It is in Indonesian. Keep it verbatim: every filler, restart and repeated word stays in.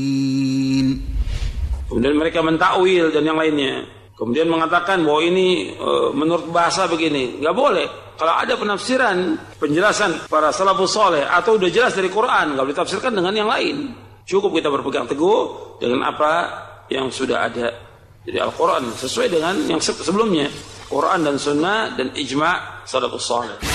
Kemudian mereka mentakwil dan yang lainnya. Kemudian mengatakan bahwa ini e, menurut bahasa begini. Nggak boleh. Kalau ada penafsiran, penjelasan para salafus saleh atau udah jelas dari Quran, nggak boleh ditafsirkan dengan yang lain. Cukup kita berpegang teguh dengan apa yang sudah ada. Jadi Al-Quran sesuai dengan yang sebelumnya. Quran dan Sunnah dan ijma' salafus saleh.